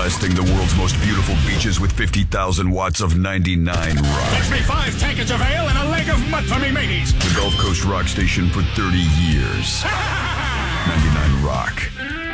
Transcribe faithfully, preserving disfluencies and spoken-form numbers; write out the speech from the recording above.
Blasting the world's most beautiful beaches with fifty thousand watts of ninety-nine rock. Fetch me five tankards of ale and a leg of mud for me mateys. The Gulf Coast Rock Station for thirty years. ninety-nine Rock.